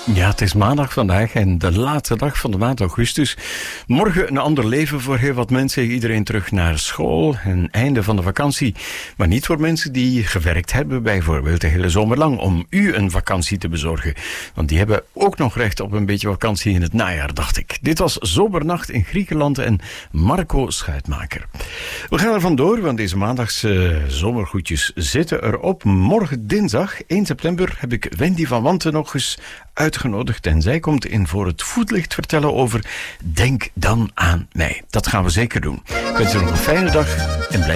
Ja, het is maandag vandaag en de laatste dag van de maand augustus. Morgen een ander leven voor heel wat mensen. Iedereen terug naar school, een einde van de vakantie. Maar niet voor mensen die gewerkt hebben, bijvoorbeeld de hele zomer lang, om u een vakantie te bezorgen. Want die hebben ook nog recht op een beetje vakantie in het najaar, dacht ik. Dit was Zomernacht in Griekenland en Marco Schuitmaker. We gaan er vandoor, want deze maandagse zomergoedjes zitten erop. Morgen dinsdag, 1 september, heb ik Wendy van Wanten nog eens uitgenodigd en zij komt in Voor het Voetlicht vertellen over Denk dan aan mij. Dat gaan we zeker doen. Ik wens u nog een fijne dag en blijf